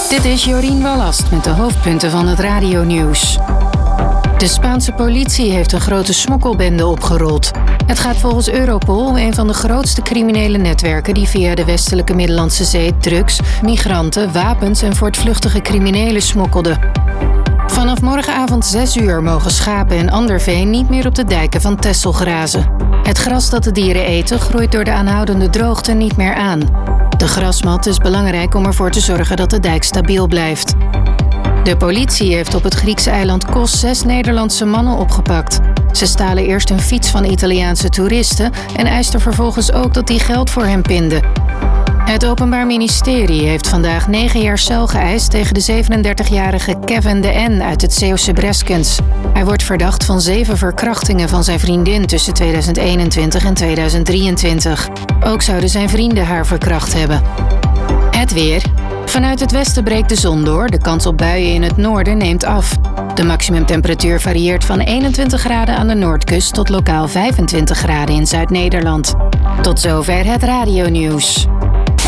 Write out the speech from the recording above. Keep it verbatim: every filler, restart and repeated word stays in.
Dit is Jorien Wallast met de hoofdpunten van het radionieuws. De Spaanse politie heeft een grote smokkelbende opgerold. Het gaat volgens Europol om een van de grootste criminele netwerken die via de westelijke Middellandse Zee drugs, migranten, wapens en voortvluchtige criminelen smokkelden. Vanaf morgenavond zes uur mogen schapen en ander vee niet meer op de dijken van Texel grazen. Het gras dat de dieren eten groeit door de aanhoudende droogte niet meer aan. De grasmat is belangrijk om ervoor te zorgen dat de dijk stabiel blijft. De politie heeft op het Griekse eiland Kos zes Nederlandse mannen opgepakt. Ze stalen eerst een fiets van Italiaanse toeristen en eisten vervolgens ook dat die geld voor hen pinden. Het Openbaar Ministerie heeft vandaag negen jaar cel geëist tegen de zevenendertigjarige Kevin de N. uit het Zeeuwse Breskens. Hij wordt verdacht van zeven verkrachtingen van zijn vriendin tussen tweeduizend eenentwintig en tweeduizend drieëntwintig. Ook zouden zijn vrienden haar verkracht hebben. Het weer. Vanuit het westen breekt de zon door. De kans op buien in het noorden neemt af. De maximumtemperatuur varieert van eenentwintig graden aan de noordkust tot lokaal vijfentwintig graden in Zuid-Nederland. Tot zover het radionieuws.